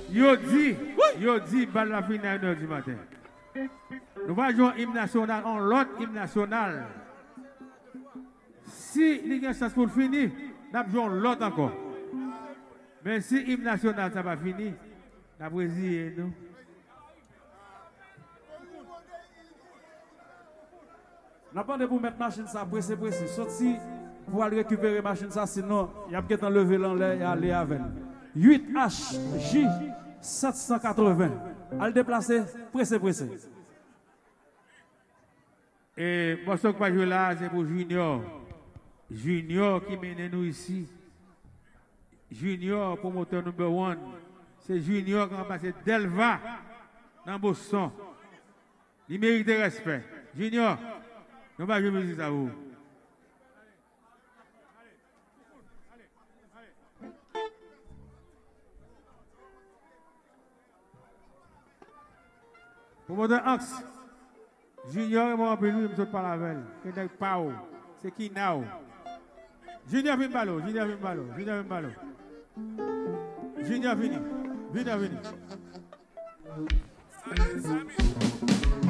Yo dit, balle la fin à 1h du matin. Nous allons jouer un hymne national en l'autre hymne national. Si il y a une chance pour finir, nous allons jouer l'autre encore. Mais si l'hymne national ça va finir, nous allons résilier nous. Nous avons pour mettre machine ça pressé. Sorti pour aller récupérer machine ça, sinon il y a peut-être enlevé l'enlevé et aller avec. 8HJ 780. À le déplacer, pressé. Et moi, ce que je joue là, c'est pour Junior. Junior qui mène nous ici. Junior, promoteur numéro 1. C'est Junior qui a passé Delva dans Boston. Il mérite respect. Junior, nous allons jouer musique à vous. Promoteur Axe. Junior est mon appelé, il me saute par la veille. C'est qui now? Junior vient ballot. Junior vini.